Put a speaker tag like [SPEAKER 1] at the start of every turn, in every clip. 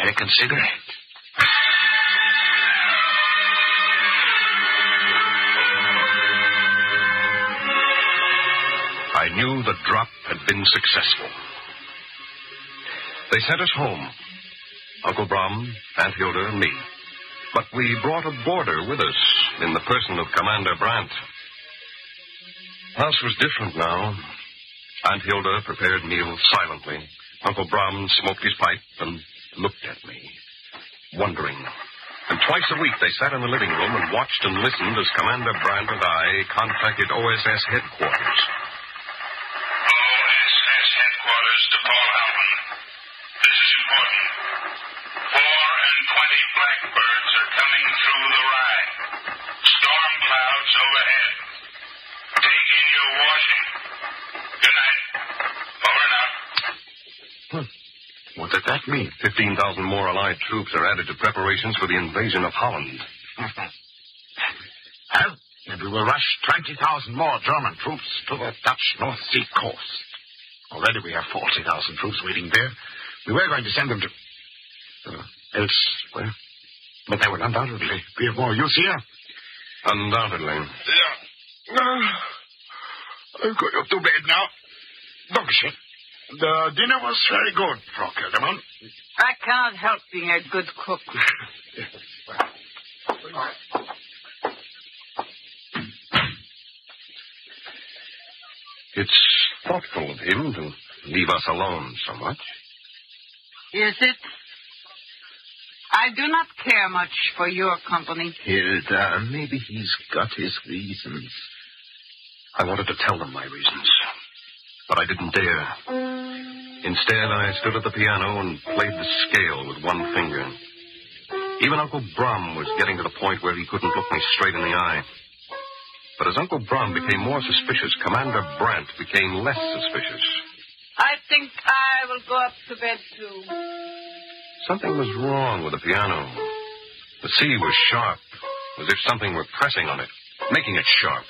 [SPEAKER 1] American cigarette.
[SPEAKER 2] I knew the drop had been successful. They sent us home, Uncle Brom, Aunt Hilda, and me. But we brought a boarder with us in the person of Commander Brandt. House was different now. Aunt Hilda prepared meals silently. Uncle Brom smoked his pipe and looked at me, wondering. And twice a week they sat in the living room and watched and listened as Commander Brandt and I contacted OSS headquarters.
[SPEAKER 3] OSS headquarters to Paul Halman. This is important. 24 blackbirds are coming through the rye. Storm clouds overhead. Take in your washing. Good night. Over and out.
[SPEAKER 1] What did that mean?
[SPEAKER 2] 15,000 more Allied troops are added to preparations for the invasion of Holland.
[SPEAKER 1] Well, then we will rush 20,000 more German troops to the Dutch North Sea coast. Already we have 40,000 troops waiting there. We were going to send them to... elsewhere. But they will undoubtedly be of more use here.
[SPEAKER 2] Undoubtedly.
[SPEAKER 1] Yeah. I'm going up to bed now. Dankeschön. The dinner was very good, Frau Kelderman.
[SPEAKER 4] I cannot help being a good cook.
[SPEAKER 2] It's thoughtful of him to leave us alone so much.
[SPEAKER 4] Is it? I do not care much for your company.
[SPEAKER 5] Hilda, maybe he's got his reasons.
[SPEAKER 2] I wanted to tell them my reasons, but I didn't dare. Instead, I stood at the piano and played the scale with one finger. Even Uncle Brom was getting to the point where he couldn't look me straight in the eye. But as Uncle Brom became more suspicious, Commander Brandt became less suspicious.
[SPEAKER 4] I think I will go up to bed, too.
[SPEAKER 2] Something was wrong with the piano. The C was sharp, as if something were pressing on it, making it sharp.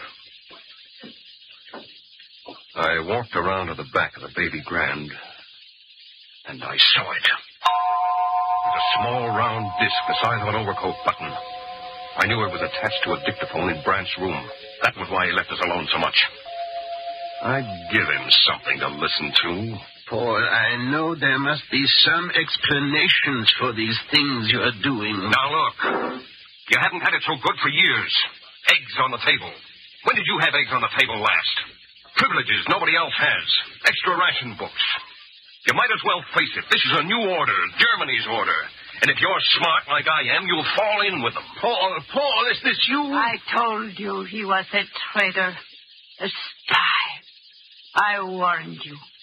[SPEAKER 2] I walked around to the back of the baby grand, and I saw it. With a small round disc the size of an overcoat button. I knew it was attached to a dictaphone in Brandt's room. That was why he left us alone so much. I'd give him something to listen to.
[SPEAKER 5] Paul, I know there must be some explanations for these things you're doing.
[SPEAKER 2] Now, look. You haven't had it so good for years. Eggs on the table. When did you have eggs on the table last? Privileges nobody else has. Extra ration books. You might as well face it. This is a new order, Germany's order. And if you're smart like I am, you'll fall in with them.
[SPEAKER 5] Paul, is this you?
[SPEAKER 4] I told you he was a traitor, a spy. I warned you.